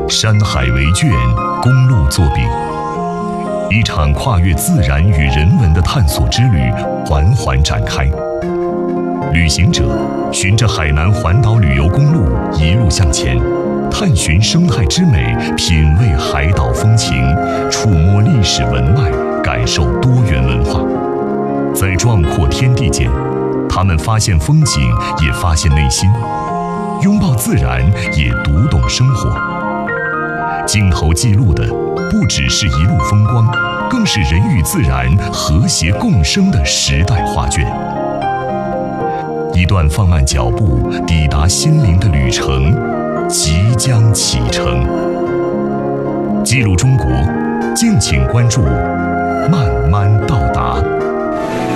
山海为卷，公路作笔，一场跨越自然与人文的探索之旅缓缓展开。旅行者循着海南环岛旅游公路一路向前，探寻生态之美，品味海岛风情，触摸历史文脉，感受多元文化。在壮阔天地间，他们发现风景，也发现内心；拥抱自然，也读懂生活。镜头记录的不只是一路风光，更是人与自然和谐共生的时代画卷。一段放慢脚步抵达心灵的旅程即将启程。记录中国，敬请关注慢慢到达。